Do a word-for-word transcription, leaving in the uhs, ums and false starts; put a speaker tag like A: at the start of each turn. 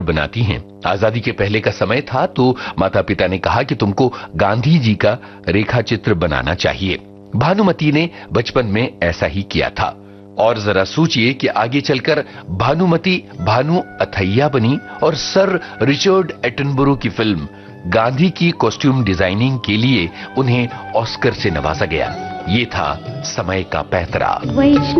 A: बनाती हैं। आजादी के पहले का समय था तो माता पिता ने कहा कि तुमको गांधी जी का रेखा चित्र बनाना चाहिए। भानुमति ने बचपन में ऐसा ही किया था। और जरा सोचिए कि आगे चलकर भानुमति भानु अथैया बनी और सर रिचर्ड एटनबरो की फिल्म गांधी की कॉस्ट्यूम डिजाइनिंग के लिए उन्हें ऑस्कर से नवाजा गया। ये था समय का पैतरा।